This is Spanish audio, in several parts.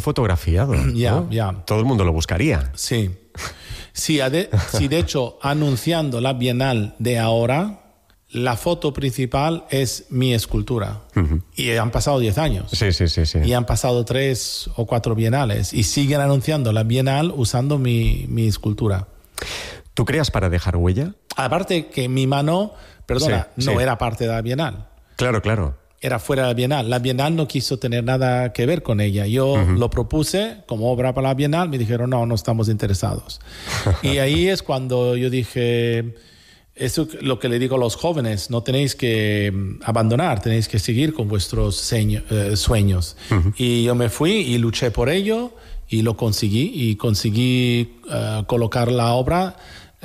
fotografiado, ¿no? Todo el mundo lo buscaría. Sí. Sí, de hecho, anunciando la Bienal de ahora, la foto principal es mi escultura. Uh-huh. Y han pasado 10 años. Sí. Y han pasado 3 o 4 bienales. Y siguen anunciando la Bienal usando mi escultura. ¿Tú creas para dejar huella? Aparte que mi mano, no era parte de la Bienal. Claro. Era fuera de la Bienal. La Bienal no quiso tener nada que ver con ella. Yo lo propuse como obra para la Bienal, me dijeron no estamos interesados. Y ahí es cuando yo dije, eso es lo que le digo a los jóvenes, no tenéis que abandonar, tenéis que seguir con vuestros sueños. Uh-huh. Y yo me fui y luché por ello y lo conseguí. Y conseguí colocar la obra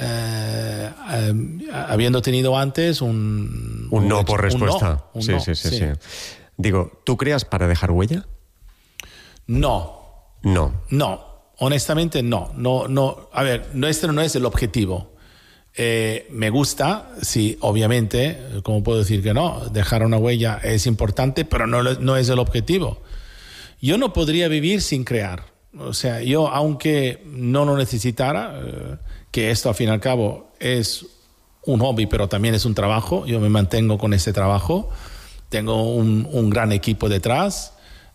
habiendo tenido antes un no por respuesta. Sí. Digo, ¿tú creas para dejar huella? No, honestamente no. A ver, este no es el objetivo. Me gusta, sí, obviamente, ¿cómo puedo decir que no? Dejar una huella es importante, pero no es el objetivo. Yo no podría vivir sin crear. O sea, yo, aunque no lo necesitara, que esto, al fin y al cabo, es un hobby, pero también es un trabajo. Yo me mantengo con ese trabajo. Tengo un gran equipo detrás.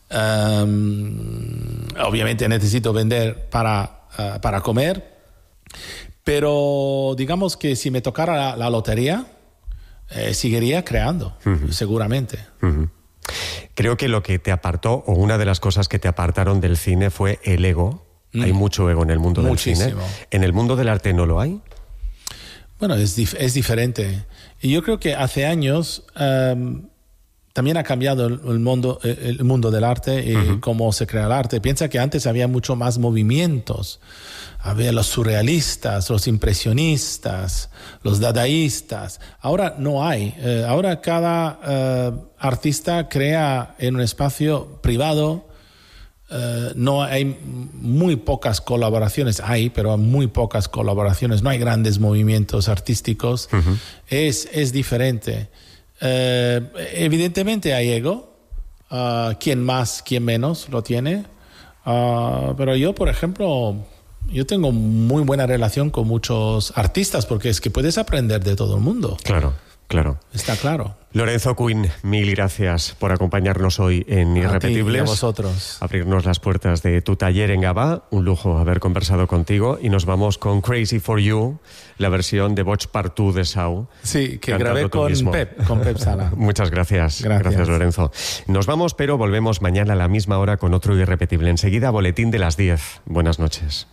Obviamente necesito vender para comer. Pero digamos que si me tocara la lotería, seguiría creando, seguramente. Uh-huh. Creo que lo que te apartó, o una de las cosas que te apartaron del cine, fue el ego. Hay mucho ego en el mundo del cine. ¿En el mundo del arte no lo hay? Bueno, es diferente. Y yo creo que hace años también ha cambiado el mundo del arte y cómo se crea el arte. Piensa que antes había mucho más movimientos. Había los surrealistas, los impresionistas, los dadaístas. Ahora no hay. Ahora cada artista crea en un espacio privado. No hay muy pocas colaboraciones. Pero muy pocas colaboraciones. No hay grandes movimientos artísticos. Uh-huh. Es diferente. Evidentemente hay ego. Quien más, quien menos lo tiene. Pero yo, por ejemplo... Yo tengo muy buena relación con muchos artistas porque es que puedes aprender de todo el mundo. Claro. Está claro. Lorenzo Quinn, mil gracias por acompañarnos hoy en Irrepetibles. A ti y a vosotros. Abrirnos las puertas de tu taller en Gavà. Un lujo haber conversado contigo. Y nos vamos con Crazy for You, la versión de Boig per tu de Sau. Sí, que grabé con Pep Sala. Muchas gracias. Gracias, Lorenzo. Nos vamos, pero volvemos mañana a la misma hora con otro Irrepetible. Enseguida, boletín de las 10. Buenas noches.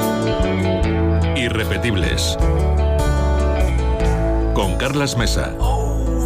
Irrepetibles con Carlas Mesa.